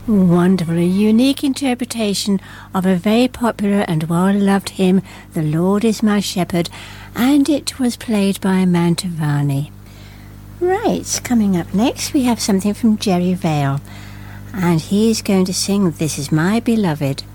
Wonderful, a unique interpretation of a very popular and well-loved hymn, The Lord is My Shepherd, and it was played by Mantovani. Right, coming up next we have something from Jerry Vale, and he's going to sing This Is My Beloved.